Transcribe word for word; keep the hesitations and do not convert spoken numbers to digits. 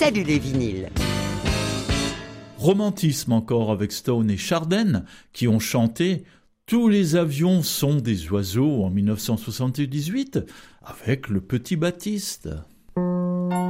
Salut les vinyles. Romantisme encore avec Stone et Chardin qui ont chanté « Tous les avions sont des oiseaux » en dix-neuf cent soixante-dix-huit avec le petit Baptiste.